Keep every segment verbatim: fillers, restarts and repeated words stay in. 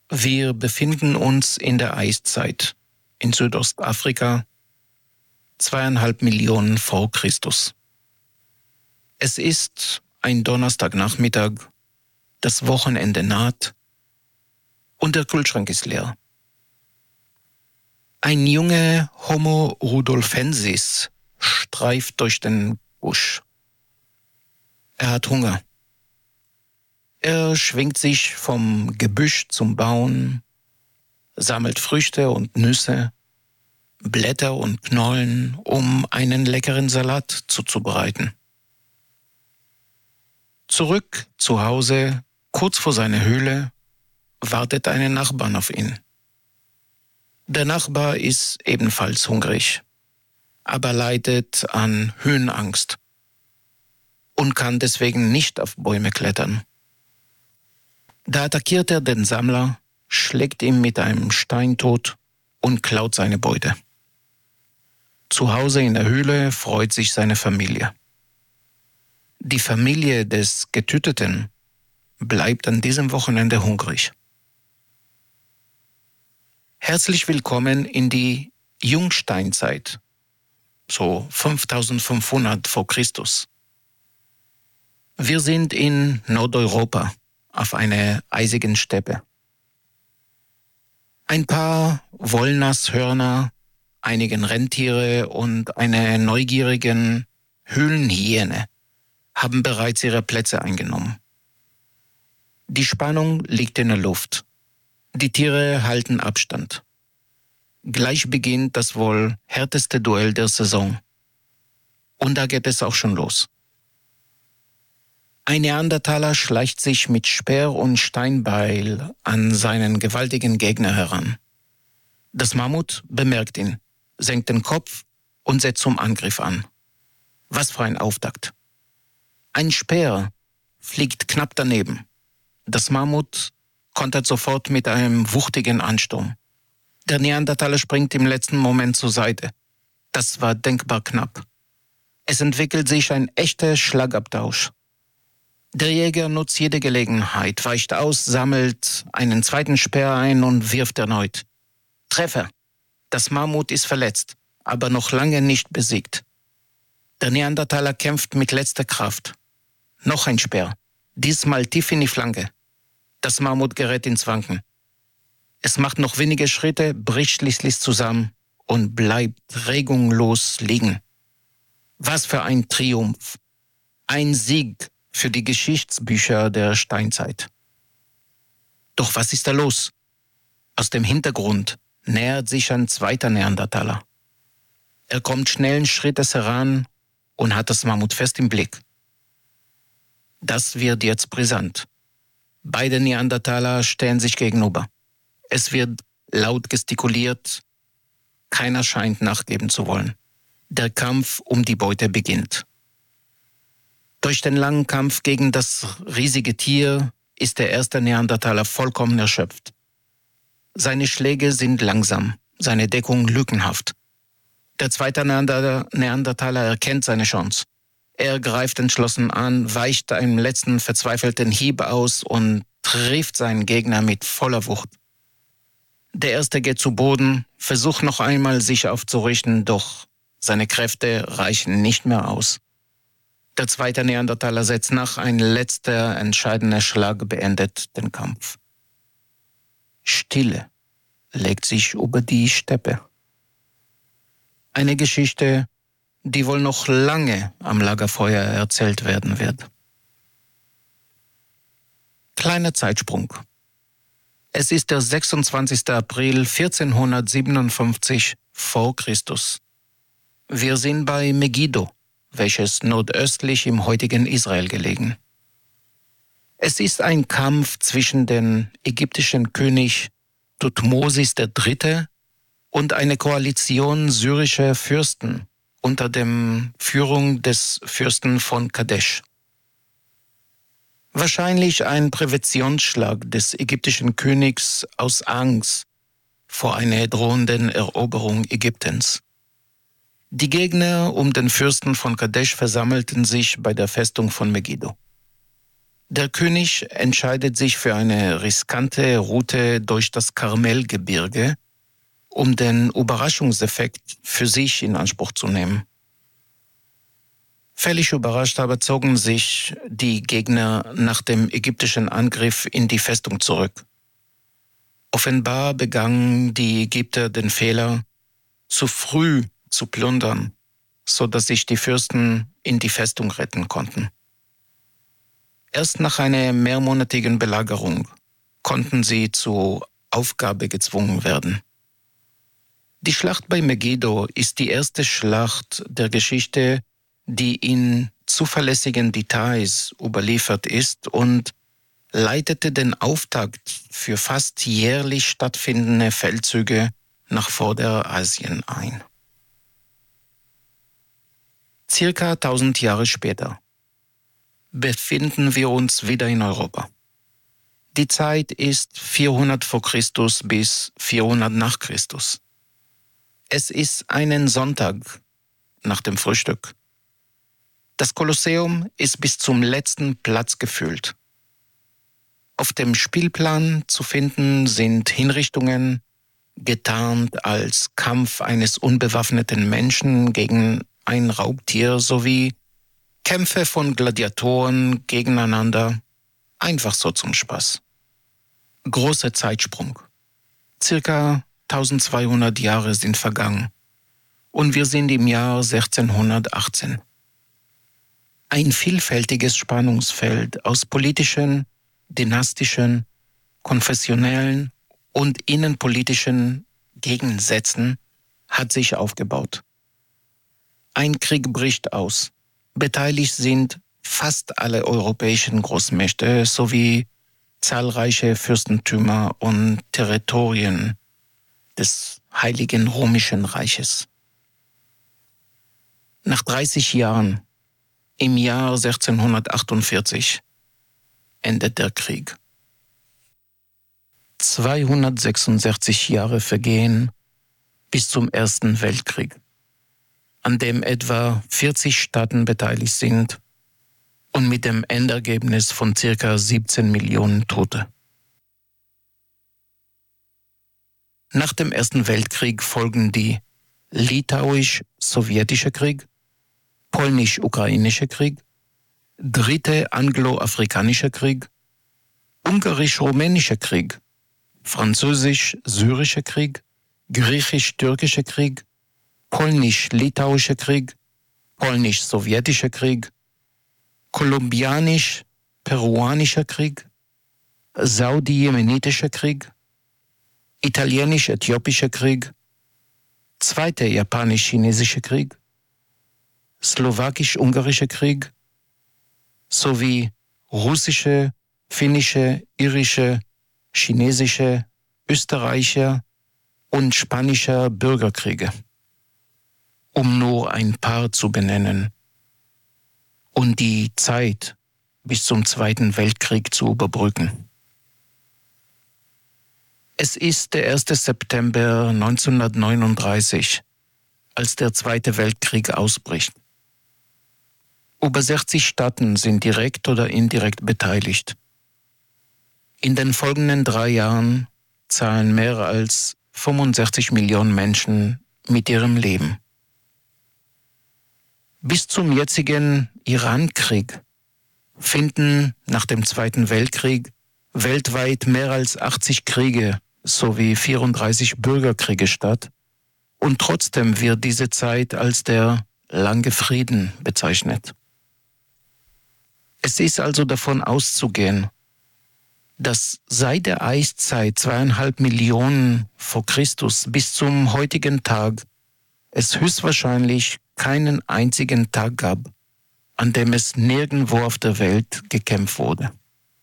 Wir befinden uns in der Eiszeit in Südostafrika, zweieinhalb Millionen vor Christus. Es ist ein Donnerstagnachmittag, das Wochenende naht und der Kühlschrank ist leer. Ein Junge Homo rudolfensis streift durch den Busch. Er hat Hunger. Er schwingt sich vom Gebüsch zum Baum, sammelt Früchte und Nüsse, Blätter und Knollen, um einen leckeren Salat zuzubereiten. Zurück zu Hause, kurz vor seiner Höhle, wartet ein Nachbar auf ihn. Der Nachbar ist ebenfalls hungrig, aber leidet an Höhenangst und kann deswegen nicht auf Bäume klettern. Da attackiert er den Sammler, schlägt ihn mit einem Stein tot und klaut seine Beute. Zu Hause in der Höhle freut sich seine Familie. Die Familie des Getöteten bleibt an diesem Wochenende hungrig. Herzlich willkommen in die Jungsteinzeit, so fünftausendfünfhundert vor Christus. Wir sind in Nordeuropa auf einer eisigen Steppe. Ein paar Wollnashörner, einigen Rentiere und eine neugierigen Höhlenhyäne haben bereits ihre Plätze eingenommen. Die Spannung liegt in der Luft. Die Tiere halten Abstand. Gleich beginnt das wohl härteste Duell der Saison. Und da geht es auch schon los. Ein Neandertaler schleicht sich mit Speer und Steinbeil an seinen gewaltigen Gegner heran. Das Mammut bemerkt ihn, senkt den Kopf und setzt zum Angriff an. Was für ein Auftakt. Ein Speer fliegt knapp daneben. Das Mammut kontert sofort mit einem wuchtigen Ansturm. Der Neandertaler springt im letzten Moment zur Seite. Das war denkbar knapp. Es entwickelt sich ein echter Schlagabtausch. Der Jäger nutzt jede Gelegenheit, weicht aus, sammelt einen zweiten Speer ein und wirft erneut. Treffer. Das Mammut ist verletzt, aber noch lange nicht besiegt. Der Neandertaler kämpft mit letzter Kraft. Noch ein Speer, diesmal tief in die Flanke. Das Mammut gerät ins Wanken. Es macht noch wenige Schritte, bricht schließlich zusammen und bleibt regungslos liegen. Was für ein Triumph. Ein Sieg für die Geschichtsbücher der Steinzeit. Doch was ist da los? Aus dem Hintergrund nähert sich ein zweiter Neandertaler. Er kommt schnellen Schrittes heran und hat das Mammut fest im Blick. Das wird jetzt brisant. Beide Neandertaler stehen sich gegenüber. Es wird laut gestikuliert. Keiner scheint nachgeben zu wollen. Der Kampf um die Beute beginnt. Durch den langen Kampf gegen das riesige Tier ist der erste Neandertaler vollkommen erschöpft. Seine Schläge sind langsam, seine Deckung lückenhaft. Der zweite Neandertaler erkennt seine Chance. Er greift entschlossen an, weicht einem letzten verzweifelten Hieb aus und trifft seinen Gegner mit voller Wucht. Der erste geht zu Boden, versucht noch einmal sich aufzurichten, doch seine Kräfte reichen nicht mehr aus. Der zweite Neandertaler setzt nach, ein letzter entscheidender Schlag beendet den Kampf. Stille legt sich über die Steppe. Eine Geschichte, die wohl noch lange am Lagerfeuer erzählt werden wird. Kleiner Zeitsprung. Es ist der sechsundzwanzigster April vierzehnhundertsiebenundfünfzig vor Christus. Wir sind bei Megiddo, welches nordöstlich im heutigen Israel gelegen. Es ist ein Kampf zwischen dem ägyptischen König Thutmosis der Dritte und einer Koalition syrischer Fürsten unter der Führung des Fürsten von Kadesh. Wahrscheinlich ein Präventionsschlag des ägyptischen Königs aus Angst vor einer drohenden Eroberung Ägyptens. Die Gegner um den Fürsten von Kadesh versammelten sich bei der Festung von Megiddo. Der König entscheidet sich für eine riskante Route durch das Karmelgebirge, um den Überraschungseffekt für sich in Anspruch zu nehmen. Völlig überrascht aber zogen sich die Gegner nach dem ägyptischen Angriff in die Festung zurück. Offenbar begannen die Ägypter den Fehler, zu früh zu plündern, so dass sich die Fürsten in die Festung retten konnten. Erst nach einer mehrmonatigen Belagerung konnten sie zur Aufgabe gezwungen werden. Die Schlacht bei Megiddo ist die erste Schlacht der Geschichte, die in zuverlässigen Details überliefert ist und leitete den Auftakt für fast jährlich stattfindende Feldzüge nach Vorderasien ein. Circa tausend Jahre später befinden wir uns wieder in Europa. Die Zeit ist vierhundert vor Christus bis vierhundert nach Christus. Es ist einen Sonntag nach dem Frühstück. Das Kolosseum ist bis zum letzten Platz gefüllt. Auf dem Spielplan zu finden sind Hinrichtungen, getarnt als Kampf eines unbewaffneten Menschen gegen ein Raubtier sowie Kämpfe von Gladiatoren gegeneinander, einfach so zum Spaß. Großer Zeitsprung. Circa eintausendzweihundert Jahre sind vergangen und wir sind im Jahr sechzehnhundertachtzehn. Ein vielfältiges Spannungsfeld aus politischen, dynastischen, konfessionellen und innenpolitischen Gegensätzen hat sich aufgebaut. Ein Krieg bricht aus. Beteiligt sind fast alle europäischen Großmächte sowie zahlreiche Fürstentümer und Territorien des Heiligen Römischen Reiches. Nach dreißig Jahren, im Jahr sechzehnhundertachtundvierzig, endet der Krieg. zweihundertsechsundsechzig Jahre vergehen bis zum Ersten Weltkrieg, an dem etwa vierzig Staaten beteiligt sind und mit dem Endergebnis von ca. siebzehn Millionen Tote. Nach dem Ersten Weltkrieg folgen die Litauisch-Sowjetische Krieg, Polnisch-Ukrainische Krieg, Dritte Anglo-Afrikanische Krieg, Ungarisch-Rumänische Krieg, Französisch-Syrische Krieg, Griechisch-Türkische Krieg, Polnisch-Litauische Krieg, Polnisch-Sowjetischer Krieg, Kolumbianisch-Peruanischer Krieg, Saudi-Jemenitischer Krieg, Italienisch-Äthiopischer Krieg, Zweiter Japanisch-Chinesischer Krieg, Slowakisch-Ungarischer Krieg sowie russische, finnische, irische, chinesische, österreichischer und spanischer Bürgerkriege, um nur ein paar zu benennen, und die Zeit bis zum Zweiten Weltkrieg zu überbrücken. Es ist der erste September neunzehnhundertneununddreißig, als der Zweite Weltkrieg ausbricht. Über sechzig Staaten sind direkt oder indirekt beteiligt. In den folgenden drei Jahren zahlen mehr als fünfundsechzig Millionen Menschen mit ihrem Leben. Bis zum jetzigen Irankrieg finden nach dem Zweiten Weltkrieg weltweit mehr als achtzig Kriege sowie vierunddreißig Bürgerkriege statt, und trotzdem wird diese Zeit als der lange Frieden bezeichnet. Es ist also davon auszugehen, dass seit der Eiszeit zweieinhalb Millionen vor Christus bis zum heutigen Tag es höchstwahrscheinlich keinen einzigen Tag gab, an dem es nirgendwo auf der Welt gekämpft wurde.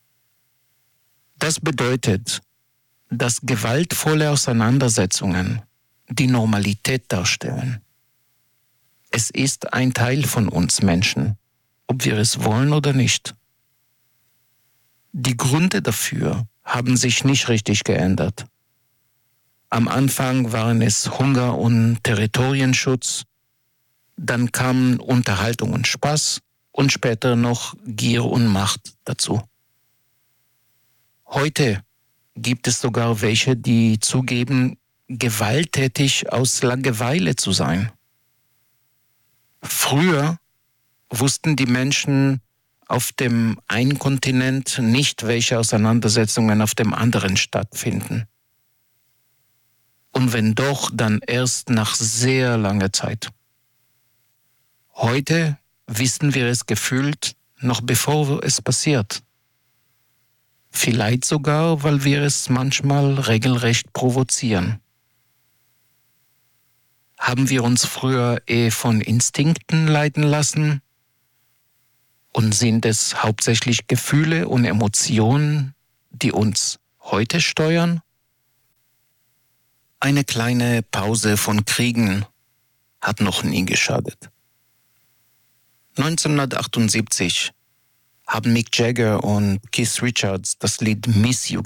Das bedeutet, dass gewaltvolle Auseinandersetzungen die Normalität darstellen. Es ist ein Teil von uns Menschen, ob wir es wollen oder nicht. Die Gründe dafür haben sich nicht richtig geändert. Am Anfang waren es Hunger und Territorienschutz, dann kamen Unterhaltung und Spaß und später noch Gier und Macht dazu. Heute gibt es sogar welche, die zugeben, gewalttätig aus Langeweile zu sein. Früher wussten die Menschen auf dem einen Kontinent nicht, welche Auseinandersetzungen auf dem anderen stattfinden. Und wenn doch, dann erst nach sehr langer Zeit. Heute wissen wir es gefühlt, noch bevor es passiert. Vielleicht sogar, weil wir es manchmal regelrecht provozieren. Haben wir uns früher eher von Instinkten leiten lassen? Und sind es hauptsächlich Gefühle und Emotionen, die uns heute steuern? Eine kleine Pause von Kriegen hat noch nie geschadet. neunzehnhundertachtundsiebzig haben Mick Jagger und Keith Richards das Lied Miss You